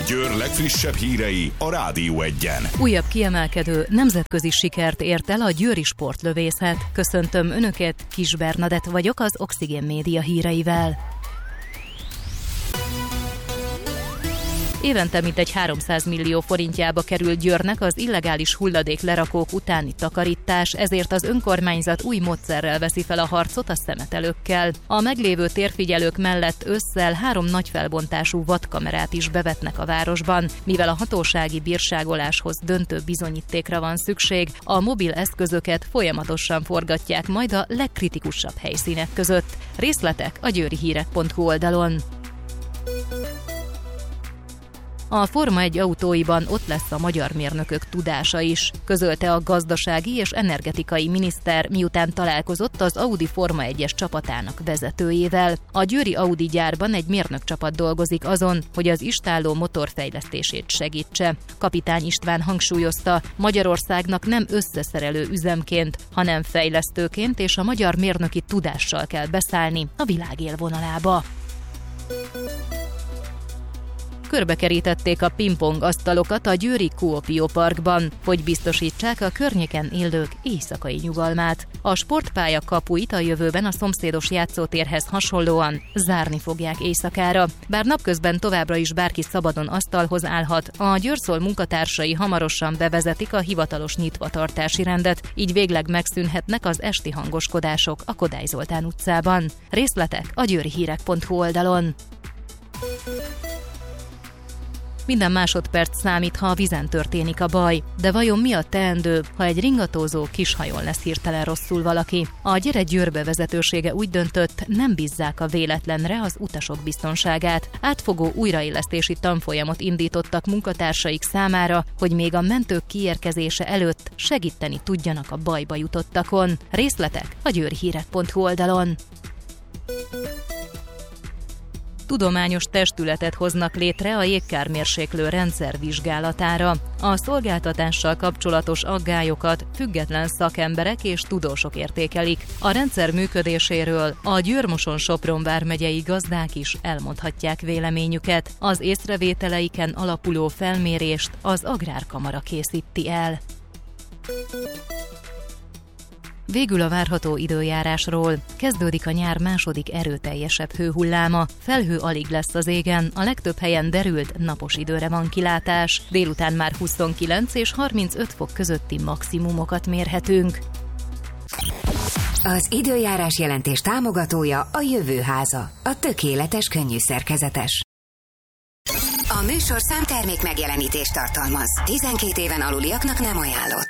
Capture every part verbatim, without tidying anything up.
Győr legfrissebb hírei a Rádió Egyen. Újabb kiemelkedő nemzetközi sikert ért el a győri sportlövészet. Köszöntöm Önöket, Kis Bernadett vagyok az Oxigén Média híreivel. Évente mintegy háromszáz millió forintjába kerül Győrnek az illegális hulladék lerakók utáni takarítás, ezért az önkormányzat új módszerrel veszi fel a harcot a szemetelőkkel. A meglévő térfigyelők mellett ősszel három nagy felbontású vadkamerát is bevetnek a városban. Mivel a hatósági bírságoláshoz döntő bizonyítékra van szükség, a mobil eszközöket folyamatosan forgatják majd a legkritikusabb helyszínek között. Részletek a győrihírek pont hu oldalon. A Forma egy autóiban ott lesz a magyar mérnökök tudása is, közölte a gazdasági és energetikai miniszter, miután találkozott az Audi Forma egyes csapatának vezetőjével. A győri Audi gyárban egy mérnökcsapat dolgozik azon, hogy az istálló motor fejlesztését segítse. Kapitány István hangsúlyozta, Magyarországnak nem összeszerelő üzemként, hanem fejlesztőként és a magyar mérnöki tudással kell beszállni a világ élvonalába. Körbekerítették a pingpong asztalokat a győri Kuopió Parkban, hogy biztosítsák a környéken élők éjszakai nyugalmát. A sportpálya kapuit a jövőben a szomszédos játszótérhez hasonlóan zárni fogják éjszakára. Bár napközben továbbra is bárki szabadon asztalhoz állhat, a Győrszol munkatársai hamarosan bevezetik a hivatalos nyitvatartási rendet, így végleg megszűnhetnek az esti hangoskodások a Kodály Zoltán utcában. Részletek a győrihírek pont hu oldalon. Minden másodperc számít, ha a vízen történik a baj. De vajon mi a teendő, ha egy ringatózó kishajón lesz hirtelen rosszul valaki? A Gyere Győrbe vezetősége úgy döntött, nem bízzák a véletlenre az utasok biztonságát. Átfogó újraélesztési tanfolyamot indítottak munkatársaik számára, hogy még a mentők kiérkezése előtt segíteni tudjanak a bajba jutottakon. Részletek a győrhírek pont hu oldalon. Tudományos testületet hoznak létre a jégkármérséklő rendszer vizsgálatára. A szolgáltatással kapcsolatos aggályokat független szakemberek és tudósok értékelik. A rendszer működéséről a Győr-Moson-Sopron vármegyei gazdák is elmondhatják véleményüket. Az észrevételeiken alapuló felmérést az Agrárkamara készíti el. Végül a várható időjárásról. Kezdődik a nyár második erőteljesebb hőhulláma. Felhő alig lesz az égen, a legtöbb helyen derült, napos időre van kilátás. Délután már huszonkilenc és harmincöt fok közötti maximumokat mérhetünk. Az időjárás jelentés támogatója a Jövőháza, a tökéletes könnyű szerkezetes. A műsor számtermék megjelenítést tartalmaz. tizenkét éven aluliaknak nem ajánlott.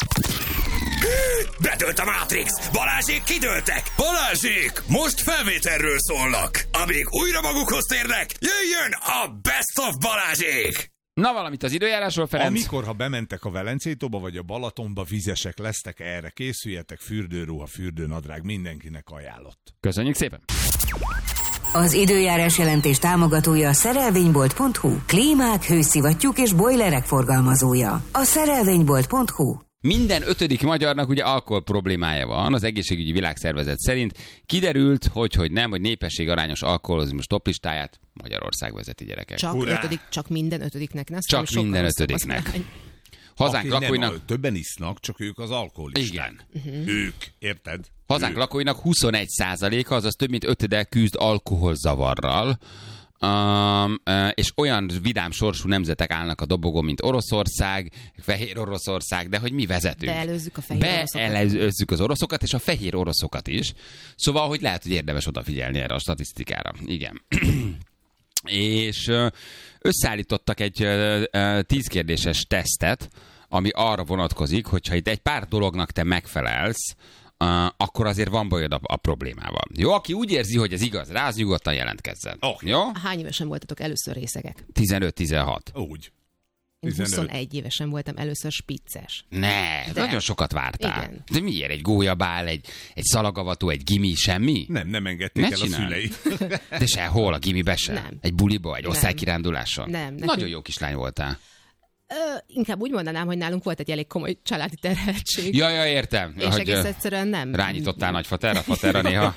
Bedőlt a Matrix! Balázsék kidőltek! Balázsék! Most felvételről szólnak! Amíg újra magukhoz térnek, jöjjön a Best of Balázsék! Na, valamit az időjárásról, Ferenc. Amikor, ha bementek a Velencétóba vagy a Balatonba, vizesek lesztek, erre készüljetek, fürdőruha, fürdőnadrág, mindenkinek ajánlott. Köszönjük szépen! Az időjárás jelentés támogatója a szerelvénybolt pont hu. Klímák, hőszivattyúk és bojlerek forgalmazója. A szerelvénybolt pont hu. Minden ötödik magyarnak ugye alkohol problémája van, az egészségügyi világszervezet szerint. Kiderült, hogy, hogy nem, hogy népesség arányos alkoholizmus toplistáját Magyarország vezeti, gyerekek. Csak, ötödik, csak minden ötödiknek. Ne csak minden ötödiknek. Hazánk Aki lakóinak... nem, többen isznak, csak ők az alkoholisták. Igen. Uh-huh. Ők, érted? Hazánk ők. Lakóinak huszonegy százaléka, azaz több mint ötöde küzd alkoholzavarral. Um, uh, és olyan vidám sorsú nemzetek állnak a dobogon, mint Oroszország, Fehér Oroszország, de hogy mi vezetünk. Beelőzzük a fehér oroszokat. Beelőzzük az oroszokat, és a fehér oroszokat is. Szóval, hogy lehet, hogy érdemes odafigyelni erre a statisztikára. Igen. És uh, összeállítottak egy uh, uh, tízkérdéses tesztet, ami arra vonatkozik, hogyha itt egy pár dolognak te megfelelsz, Uh, akkor azért van bajod a, a problémával. Jó, aki úgy érzi, hogy ez igaz rá, az nyugodtan jelentkezzen. Oh. Jó? Hány évesen voltatok először részegek? tizenöt-tizenhat. Úgy. huszonegy évesen voltam először spicces. Ne, de nagyon sokat vártál. Igen. De miért? Egy gólyabál, egy, egy szalagavató, egy gimi, semmi? Nem, nem engedték ne el csinál. a szülei. De sehol, a gimibe sem? Nem. Egy buliba, egy Nem. osztálykiránduláson? Nem. Nagyon jó kislány voltál. Ö, inkább úgy mondanám, hogy nálunk volt egy elég komoly családi terheltség. Ja, ja, értem. És hogy, egész egyszerűen nem. Rányítottál nagyfaterra, faterra néha.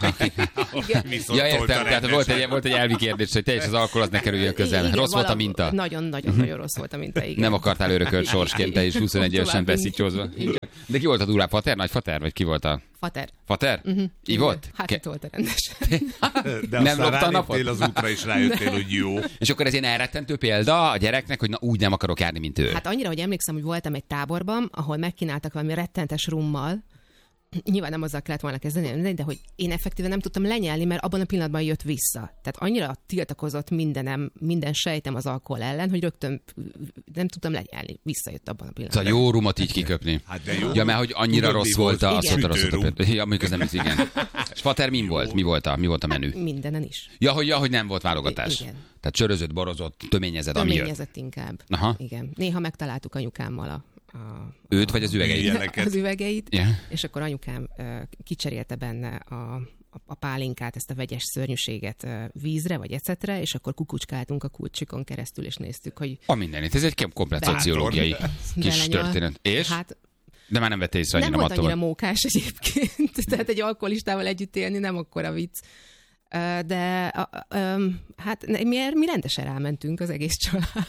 Ja, értem, tehát volt egy, volt egy elvi kérdés, hogy te is az alkohol az ne kerüljön közel. Igen, Rossz volt a minta? Nagyon-nagyon-nagyon rossz volt a minta, igen. Nem akartál örökölt sorsként, te is huszonegy évesen beszítsózva. De ki volt a durább, fater, nagyfater, vagy ki volt a... Fater. Fater? Uh-huh. Ivott? Hát Ke- itt volt a rendes. De Nem aztán lopta a napot? ráléptél az útra, és rájöttél, hogy jó. És akkor ez ilyen elrettentő példa a gyereknek, hogy na úgy nem akarok járni, mint ő. Hát annyira, hogy emlékszem, hogy voltam egy táborban, ahol megkínáltak valami rettentes rummal. Nyilván nem azzal kellett volna kezdeni, de hogy én effektíven nem tudtam lenyelni, mert abban a pillanatban jött vissza. Tehát annyira tiltakozott mindenem, minden sejtem az alkohol ellen, hogy rögtön nem tudtam lenyelni. Visszajött abban a pillanatban. Szóval jó rumot így kiköpni. Hát de jó. Ja, mert hogy annyira Tudod, rossz mi volt a volt? szota, a Sütőrum. szota. Ja, amikor nem is, igen. És fater min volt? Mi volt a, mi volt a menü? Mindenen is. Ja, hogy, ja, hogy nem volt válogatás. Igen. Tehát csörözött, borozott, töményezett, ami jött. Töményezett inkább. Aha. Igen. Néha megtaláltuk anyukámmal a, a Őt vagy az üvegeit? Ilyeneket. az üvegeit, Yeah. és akkor anyukám uh, kicserélte benne a, a, a pálinkát, ezt a vegyes szörnyűséget uh, vízre, vagy ecetre, és akkor kukucskáltunk a kulcsikon keresztül, és néztük, hogy A mindenit. Ez egy komplet Bátor. szociológiai kis belenyal. történet. És? Hát De már nem vette észre nem annyira volt annyira mattól. mókás egyébként, tehát egy alkoholistával együtt élni nem akkora vicc. Uh, de uh, um, hát ne- mi, mi rendesen rámentünk az egész család.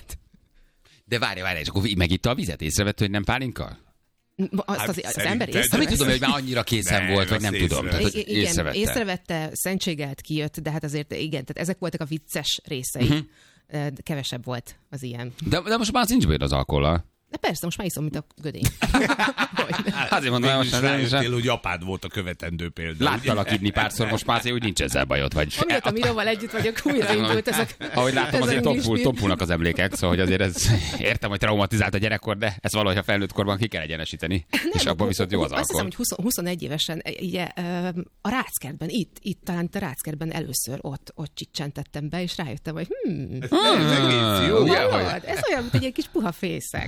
De várj, várj, és akkor megitta a vizet, észrevett, hogy nem pálinka? Azt Hát az, az szerinted- ember Hát Hát észrevette. mit tudom, hogy már annyira készen Nem, volt, vagy nem azt tudom. Tehát, hogy I- igen, észrevette. észrevette, szentségelt kijött, de hát azért igen, tehát ezek voltak a vicces részei. Mhm. Uh-huh. Kevesebb volt az ilyen. De, de most már az nincs bajod az alkohollal. De persze, most már iszom, mint a gödény. Hogy? Azért mondom, hogy Végül most is már nem rájöttél, is. hogy apád volt a követendő példa. Láttál akidni párszor, most már azért úgy nincs ezzel bajod. Vagy... Amióta Miróval együtt vagyok, újra indult ez a... Ahogy láttam, ez a azért ringlis tompul, film. tompulnak az emlékek, szóval hogy azért ez, értem, hogy traumatizált a gyerekkor, de ez valahogy a felnőtt korban ki kell egyenesíteni. És abban viszont jó az Azt hiszem, alkohol. hogy húsz, huszonegy évesen, ugye, a Ráckertben, itt, itt talán itt a Ráckertben először ott, ott csicsentettem be, és rájöttem, hogy hm, Ez egész jó. Ugye, hallod? hogy- Ez olyan, mint egy ilyen kis puha fészek.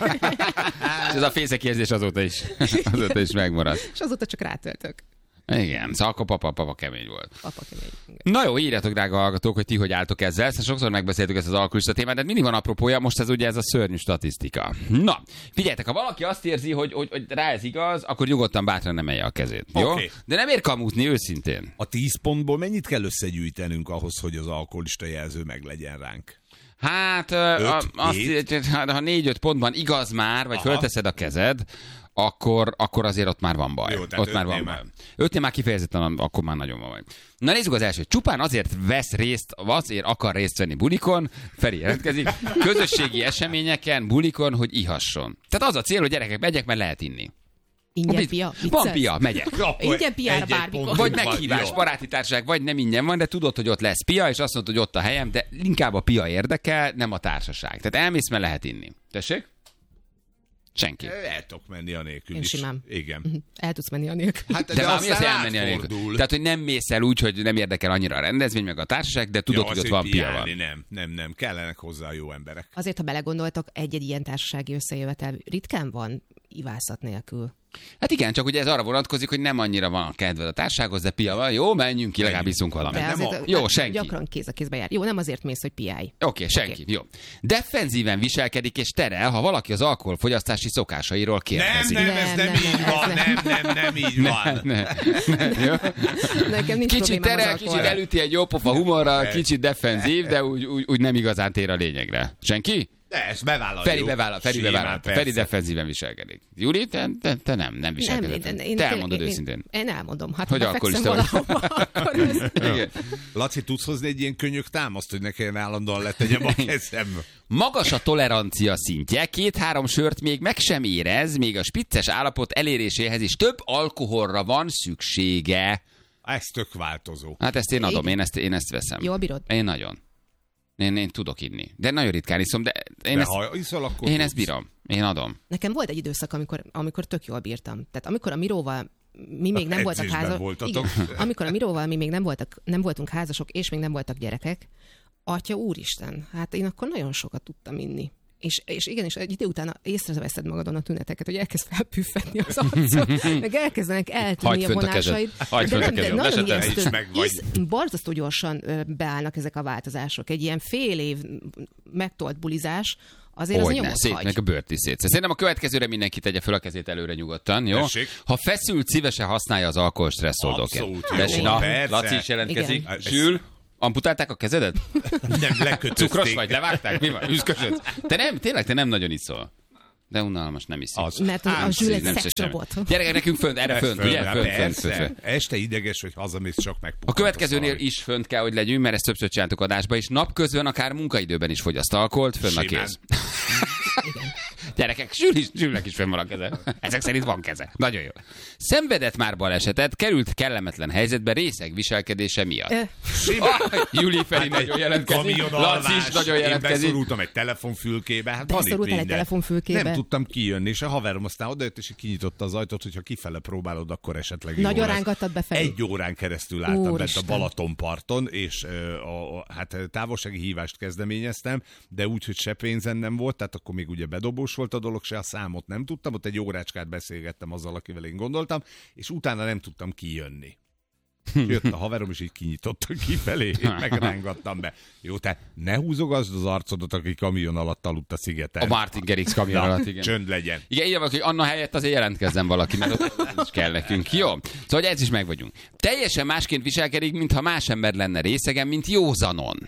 És ez a fészek érzés azóta is, azóta is megmaradt. És azóta csak rátöltök. Igen, szóval akkor papa, papa kemény volt. Papa kemény. Na jó, írjatok, drága hallgatók, hogy ti hogy álltok ezzel. Ezt sokszor megbeszéltük ezt az alkoholista témát, de mindig van apropója, most ez ugye ez a szörnyű statisztika. Na, figyeljetek, ha valaki azt érzi, hogy, hogy, hogy rá ez igaz, akkor nyugodtan bátran emelje a kezét. Jó? Oké. De nem ér kamúzni őszintén. A tíz pontból mennyit kell összegyűjtenünk ahhoz, hogy az alkoholista jelző meg legyen ránk? Hát, ö, a, Öt, azt, hét? ha négy-öt pontban igaz már, vagy Aha. fölteszed a kezed, akkor, akkor azért ott már van baj. Jó, tehát ott már van ötnél baj. már. Ötnél már kifejezetten, akkor már nagyon van baj. Na nézzük az elsőt. Csupán azért vesz részt, azért akar részt venni bulikon, Feri jelentkezik, közösségi eseményeken, bulikon, hogy ihasson. Tehát az a cél, hogy gyerekek, megyek, mert lehet inni. Ingyen pia? Van Vicces? pia, megyek. Ingyen piára Egy-egy bármikor. pont. Vagy Van, meghívás, jó. baráti társaság, vagy nem ingyen van, de tudod, hogy ott lesz pia, és azt mondod, hogy ott a helyem, de inkább a pia érdekel, nem a társaság. Tehát elmész, mert lehet inni. Tessék? Senki. El tudok menni anélkül Én is. simán. Igen. El tudsz menni a nélkül. Hát, De, de már mi az aztán elmenni a nélkül? átfordul. Tehát, hogy nem mész el úgy, hogy nem érdekel annyira a rendezvény, meg a társaság, de tudod, Ja, hogy ott azért van pia piálni, van. Nem, nem, nem. Kellenek hozzá jó emberek. Azért, ha belegondoltok, egy-egy ilyen társasági összejövetel ritkán van ivászat nélkül. Hát igen, csak ugye ez arra vonatkozik, hogy nem annyira van a kedved a társasághoz, de pia van, jó, menjünk ki, legalább iszunk valamit. De nem azért a- Jó, senki. gyakran kéz a kézbe jár. Jó, nem azért mész, hogy piálj. Oké, okay, senki, okay. Jó. Defenzíven viselkedik és terel, ha valaki az alkoholfogyasztási szokásairól Nem, kérdezik. nem, ez nem, Nem, így nem, van, ez nem, nem, nem így van. Ne, ne, jó? Nekem nincs Kicsit problémám terel, az kicsit alkoholra. elüti egy jó pofa humorral, kicsit defenzív, de úgy, úgy, úgy nem igazán tér a lényegre. Senki? De ezt bevállaljuk. Feri bevállal, Feri Simán, bevállal. persze. Feri defenzíven viselkedik. Júli, te, te, te nem, nem Nem, viselkedett. én, én, Te én, elmondod én, őszintén. Én, én elmondom. Hát, Hogy ha befekszem alkoholista vagy. valahova, akkor ez... Igen. Laci, tudsz hozni egy ilyen könyök támaszt, hogy ne kelljen állandóan letegyem a kezem? Magas a tolerancia szintje, két-három sört még meg sem érez, még a spicces állapot eléréséhez is több alkoholra van szüksége. Ez tök változó. Hát ezt én adom, Igen. én ezt, én ezt veszem. Jól bírod? Én nagyon. Én, én tudok inni. De nagyon ritkán iszom, de én, De ezt, ha iszol, akkor én tudsz. ezt bírom. Én adom. Nekem volt egy időszak, amikor, amikor tök jól bírtam. Tehát amikor a Miróval mi még nem voltak Edzésben házasok. voltatok. Amikor a Miróval mi még nem, voltak, nem voltunk házasok, és még nem voltak gyerekek, atya úristen, hát én akkor nagyon sokat tudtam inni. És, és igen, és egy idő után észreveszed magadon a tüneteket, hogy elkezd felpüffedni az arcod, meg elkezdenek eltűnni a vonásaid. Hagyd fönt a kezed. Nagyon ijesztő, borzasztó gyorsan beállnak ezek a változások. Egy ilyen fél év megtolt bulizás, azért Hogyne, az nyomot szét, hagy. meg a bőrt is szét. Szerintem a következőre mindenki tegye fel a kezét előre nyugodtan, jó? Tessék. Ha feszült, szívesen használja az alkohol stresszoldóként. Abszolút jó, Tessék, na, persze. Laci is jelentkezik. Igen. Sül, amputálták a kezedet? Nem, lekötözték. Cukros vagy, levágták? Mi van? Üszkösödsz? Te nem, tényleg, te nem nagyon iszol. De unalmas, nem iszik. Az. Mert a, a Zsül egy Nem szexrobot. Gyerekek, nekünk fönt, erre fönt, ugye? Fönt, Fönt, fönt, persze. fönt, fönt. Este ideges, hogy hazamész, csak meg. A következőnél is fönt kell, hogy legyünk, mert ezt többször csináltuk adásba, és napközben akár munkaidőben is fogyaszt alkoholt, fönn a Simán. kéz. Gyerekek, Zsül is, Zsülnek is fönn van a keze. Ezek szerint van keze. Nagyon jó. Szenvedett már balesetet, került kellemetlen helyzetbe részeg viselkedése miatt. Ö. Ah, Júli Feri nagyon jelentkezik, Laci is nagyon Én jelentkezik. beszorultam egy telefonfülkébe. Hát van itt Beszorultál egy minden. telefonfülkébe? Nem tudtam kijönni, és a haverom aztán odajött, és kinyitotta az ajtót, hogyha kifele próbálod, akkor esetleg jó Nagyon lesz. rángattad befelé? Egy órán keresztül álltam bent a Úristen. Balatonparton, és ö, a, a, hát távolsági hívást kezdeményeztem, de úgy, hogy se pénzem nem volt, tehát akkor még ugye bedobós volt a dolog, se a számot nem tudtam, ott egy órácskát beszélgettem azzal, akivel én gondoltam, és utána nem tudtam kijönni. Jött a haverom, és így kinyitotta kifelé, én megrángattam be. Jó, te ne húzogasd az arcodat, aki kamion alatt aludt a szigeten. A Martin Gerix kamion alatt, igen. Csönd legyen. Igen, így van, hogy Anna helyett azért jelentkezzen valaki, mert ott is kell nekünk. Jó, szóval ez is meg vagyunk. Teljesen másként viselkedik, mintha más ember lenne részegen, mint józanon.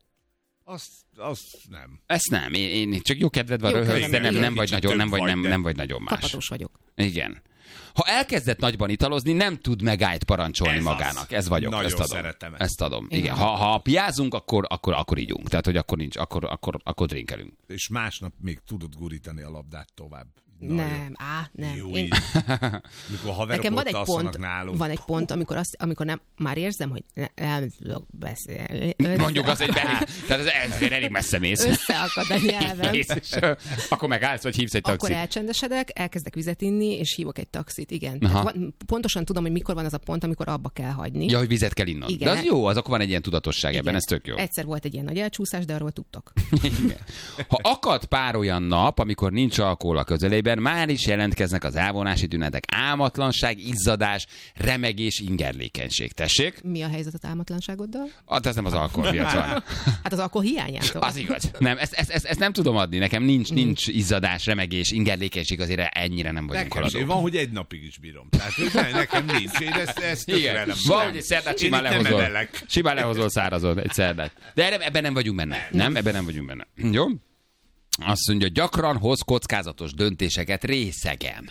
Azt, azt nem. Ezt nem, én, én csak jó kedved van, Jó röhögsz, kedvem, de nem, igen. nem, vagy Kicsit nagyon, nem, több vagy, nem, vagy, de- nem vagy nagyon más. Kapatós vagyok. Igen. Ha elkezdett nagyban italozni, nem tud megállt parancsolni Ez az. magának. Ez vagyok, Nagyon ezt adom. szeretem ezt. Ezt adom. Igen. Igen. Ha, ha piázunk, akkor, akkor, akkor ígyunk. Tehát, hogy akkor nincs, akkor, akkor, akkor drinkelünk. És másnap még tudod gurítani a labdát tovább. Na, Nem, á, nem. Jó, Én, így. Mikor haverok nekem van ott egy alszanak pont, nálunk. van egy pont, amikor, azt, amikor nem, már érzem, hogy ne, nem tudok beszélni. Mondjuk az egy elég, tehát ez elég, elég messze mész. Összeakad a nyelvem. Mész, és, ö, akkor megállsz, vagy hívsz egy Akkor taxit. elcsendesedek, elkezdek vizet inni, és hívok egy taxit, igen. Aha. Tehát van- pontosan tudom, hogy mikor van az a pont, amikor abba kell hagyni. Ja, hogy vizet kell innod. Igen. De az jó, az akkor van egy ilyen tudatosság ebben, Igen. ez tök jó. Egyszer volt egy ilyen nagy elcsúszás, de arról tudtok. Igen. Ha akad pár olyan nap, amikor nincs alkohol a közelében, már is jelentkeznek az elvonási tünetek. Álmatlanság, izzadás, remegés, ingerlékenység. Tessék? Mi a helyzet az álmatlanságoddal? Hát ez nem az alkohol miatt van. Hát az alkohol hiányától. Az igaz. Nem, ezt, ezt, ezt, ezt nem tudom adni. Nekem nincs, nincs izzadás, remegés, ingerlékenység, azért ennyire nem vagyunk Nekem is. Én haladók. van, hogy egy napig is bírom. Tehát hogy ne, nekem nincs. Én ezt, ezt tökre Igen, nem van, tudom. hogy egy szerdát Én simán itt nem lehozol. emelek. Simán lehozol szárazon egy szerdát. De ebben, ebben nem vagyunk benne. Nem, ebben nem vagyunk benne. Jó? Azt mondja, gyakran hoz kockázatos döntéseket részegen.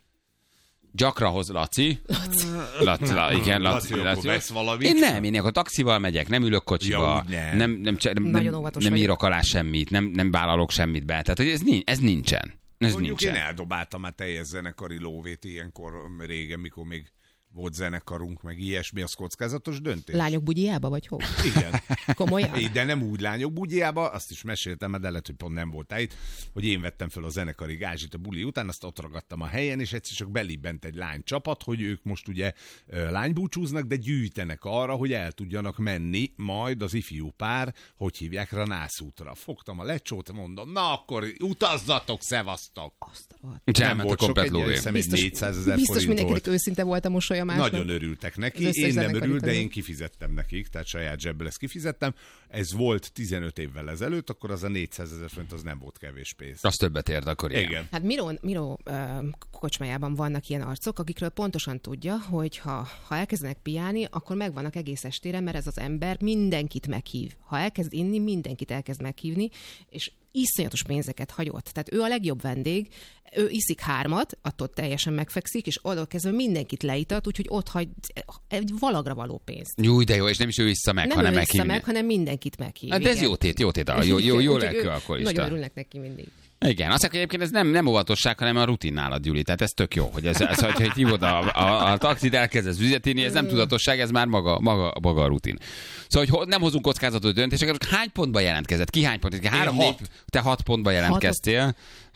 Gyakran hoz Laci. Laci. La, igen, Laci. Laci, akkor vesz valamit? Én nem, én akkor taxival megyek, nem ülök kocsiba, Ja, úgy nem. nem, nem, nem, Nagyon nem, óvatos nem vagyok. írok alá semmit, nem, nem vállalok semmit be. Tehát, hogy ez, nincs, ez nincsen. Ez Mondjuk nincsen. én eldobáltam már teljes zenekari lóvét ilyenkor régen, mikor még volt zenekarunk, meg ilyesmi, az kockázatos döntés. Lányok bugyjába, vagy hol? Igen. Komolyan? É, de nem úgy lányok bugyjába, azt is meséltem, de lehet, hogy pont nem volt itt, hogy én vettem fel a zenekari gázsit a buli után, azt ott ragadtam a helyen, és egyszer csak belibbent egy lánycsapat, hogy ők most ugye ö, lánybúcsúznak, de gyűjtenek arra, hogy el tudjanak menni majd az ifjú pár, hogy hívják, Ranászútra. Fogtam a lecsót, mondom, na akkor utazzatok, szevasztok. Azt a rohadt. És Nem elment a volt sok, komplet egy, lóvé. hiszem, egy Biztos, négyszázezer biztos forint mindenkinek volt. őszinte volt a mosolyamásnak. Nagyon örültek neki, Az összes én nem zenekari örült, de tagok. én kifizettem nekik, tehát saját zsebből ezt kifizettem. Ez volt tizenöt évvel ezelőtt, akkor az a négyszázezer forint az nem volt kevés pénz. Az többet ért akkor igen. Igen. Hát Miró, Miró ö, kocsmájában vannak ilyen arcok, akikről pontosan tudja, hogy ha, ha elkezdenek piálni, akkor megvannak egész estére, mert ez az ember mindenkit meghív. Ha elkezd inni, mindenkit elkezd meghívni, és iszonyatos pénzeket hagyott. Tehát ő a legjobb vendég, ő iszik hármat, attól teljesen megfekszik, és oda kezdve mindenkit leítat, úgyhogy ott hagy egy valagra való pénzt. Jó, de jó, és nem is ő vissza meg, Nem hanem ő vissza meghívni. meg, hanem mindenkit meghív. Hát de ez igen. jó tét, jó tét, jó, jó, jó Úgyhogy lelkű ő- alkoholista. Nagyon örülnek neki mindig. Igen, azt mondja, hogy egyébként ez nem, nem óvatosság, hanem a rutin nálad, Gyuri. Tehát ez tök jó, hogy ez, ez hogy, hogy hívod a, a, a taxit, elkezdesz üzletini, ez nem tudatosság, ez már maga, maga, maga a rutin. Szóval, hogy nem hozunk kockázatos döntéseket, hány pontba jelentkezett? Ki hány pontba? Három, hat. négy, te hat pontba jelentkeztél.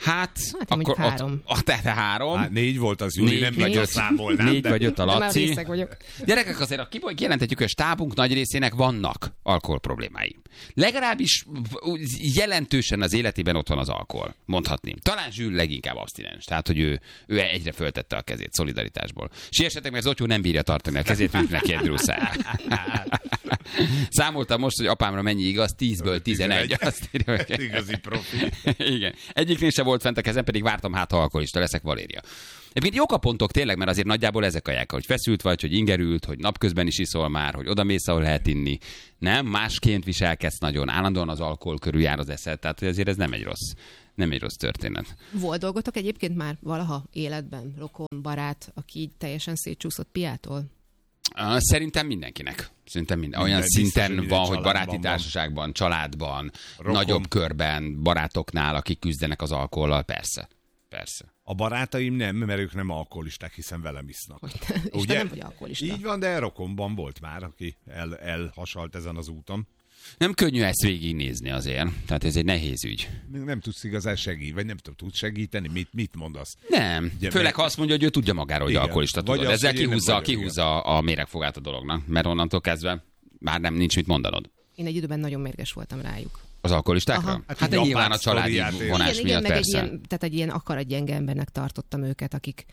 Hát, Hát, akkor három. ott, ott három. Hát négy volt az Júli, nem vagy nagyon öt, számolnám. négy de... vagy öt a De már Laci. részeg vagyok. Gyerekek, azért a kijelenthetjük, hogy a stábunk nagy részének vannak alkohol problémái. Legalábbis jelentősen az életében ott van az alkohol, mondhatném. Talán Zsül leginkább abstinens, tehát hogy ő, ő egyre föltette a kezét szolidaritásból. Siessetek, mert Zotyó nem bírja tartani a kezét, mint neki egy drusszál. Számoltam most, hogy apámra mennyi igaz, tízből tizenegy. Azt írja, hogy... Igazi profi. Igen. Egyiknél se volt fent a kezem, pedig vártam, hát ha alkoholista leszek, Valéria. Egyébként jók a pontok tényleg, mert azért nagyjából ezek a hogy feszült vagy, hogy ingerült, hogy napközben is iszol már, hogy oda mész, ahol lehet inni. Nem, másként viselkedsz nagyon, állandóan az alkohol körül jár az eszed, tehát hogy azért ez nem egy rossz, nem egy rossz történet. Volt dolgotok egyébként már valaha életben, rokon, barát, aki így teljesen szétcsúszott piától? Szerintem mindenkinek. Szerintem minden. Olyan Minden, szinten biztos, van, hogy baráti van. társaságban, családban, Rokon. nagyobb körben, barátoknál, akik küzdenek az alkohollal, persze. Persze. A barátaim nem, mert ők nem alkoholisták, hiszen velem isznak. És te nem vagy alkoholista. Így van, de rokonban volt már, aki el, elhasalt ezen az úton. Nem könnyű ezt végignézni azért, tehát ez egy nehéz ügy. Nem tudsz igazán segíteni, vagy nem tudsz segíteni, mit, mit mondasz? Nem, Ugye, főleg mert- ha azt mondja, hogy ő tudja magáról, hogy Igen. alkoholista, Vagy tudod. az, Ezzel hogy én nem kihúzza, vagyok, kihúzza a méregfogát a dolognak, mert onnantól kezdve már nem nincs mit mondanod. Én egy időben nagyon mérges voltam rájuk. Az alkoholistákra? Aha. Hát, Hát hát egy nyilván apát a családi sztoriát él. vonás igen, miatt igen, meg egy persze. ilyen, tehát egy ilyen akaratgyenge embernek tartottam őket, akik,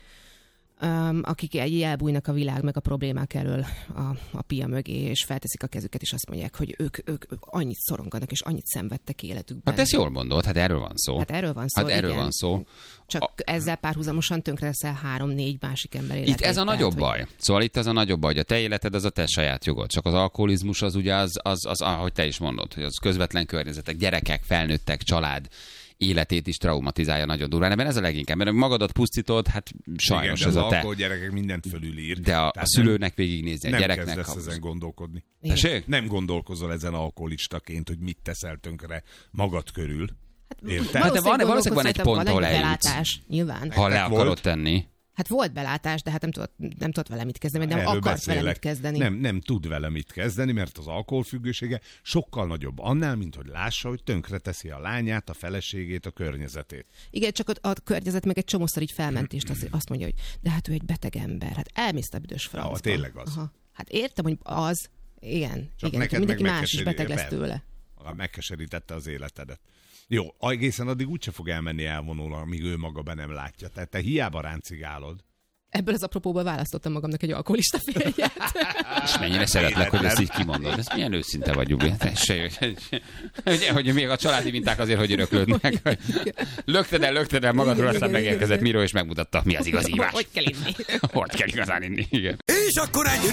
um, akik egy elbújnak a világ meg a problémák elől a, a pia mögé, és felteszik a kezüket, és azt mondják, hogy ők, ők, ők annyit szoronganak, és annyit szenvedtek életükben. Hát ezt jól mondod, hát erről van szó. Hát erről van szó, Hát erről igen. van szó. Csak A- ezzel párhuzamosan tönkre leszel három-négy másik ember életét. Itt ez a Tehát, nagyobb hogy- baj. Szóval itt ez a nagyobb baj, hogy a te életed az a te saját jogod. Csak az alkoholizmus az ugye az, az, az, ahogy te is mondod, hogy az közvetlen környezetek, gyerekek, felnőttek, család életét is traumatizálja nagyon durván. Ebben ez a leginkább, mert magadat pusztítod, hát sajnos Igen, de ez az a te. alkohol gyerekek mindent fölülír. De a, a Tehát szülőnek végignézni, a nem, nem gyereknek. kezdesz ha- ezen gondolkodni. Tessék? Nem gondolkozol ezen alkoholistaként, hogy mit teszel tönkre magad körül. Érted? Hát de van- Valószínűleg valószínűleg van egy gondolkoztam, pont, ahol egy eljutsz. belátás, nyilván. Ha le Nektek akarod volt? tenni. Hát volt belátás, de hát nem tudott, nem tudott vele mit kezdeni, nem Erről akart vele beszélek. mit kezdeni. Nem, nem tud vele mit kezdeni, mert az alkoholfüggősége sokkal nagyobb annál, mint hogy lássa, hogy tönkre teszi a lányát, a feleségét, a környezetét. Igen, csak a, a környezet meg egy csomószor így felmentést azt, azt mondja, hogy de hát ő egy beteg ember, hát elmész a büdös francba. tényleg az. Aha. Hát értem, hogy az, igen, Csak igen, neked mindenki meg más is beteg lesz megkeserít- tőle. Megkeserítette az életedet. Jó, egészen addig úgyse fog elmenni elvonul, amíg ő maga be nem látja. Tehát te hiába ráncigálod. Ebből az apropóból választottam magamnak egy alkoholista férjet. És mennyire szeretlek, hogy ezt így kimondod. Ez milyen őszinte vagy, Jubi. Tessék, hogy, hogy még a családi minták azért, hogy öröklődnek. Hogy lökted el, lökted el magadról, Igen, aztán igen, megérkezett igen. Miró, és megmutatta, mi az igaz ívás. Hogy kell inni? Hogy kell igazán inni, igen. És akkor egy